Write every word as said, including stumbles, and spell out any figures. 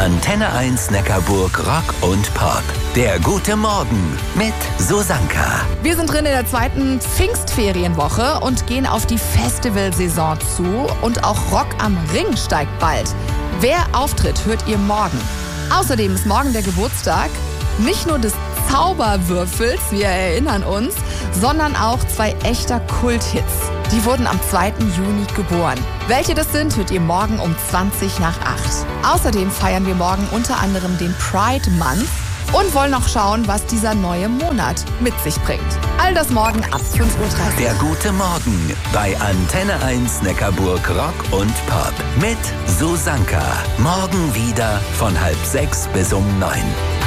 Antenne eins Neckarburg Rock und Pop. Der gute Morgen mit Susanka. Wir sind drin in der zweiten Pfingstferienwoche und gehen auf die Festivalsaison zu. Und auch Rock am Ring steigt bald. Wer auftritt, hört ihr morgen. Außerdem ist morgen der Geburtstag nicht nur des Zauberwürfels, wir erinnern uns, sondern auch zwei echter Kulthits. Die wurden am zweiten Juni geboren. Welche das sind, hört ihr morgen um zwanzig nach acht. Außerdem feiern wir morgen unter anderem den Pride Month und wollen noch schauen, was dieser neue Monat mit sich bringt. All das morgen ab fünf Uhr dreißig. Der gute Morgen bei Antenne eins Neckarburg Rock und Pop mit Susanka. Morgen wieder von halb sechs bis um neun.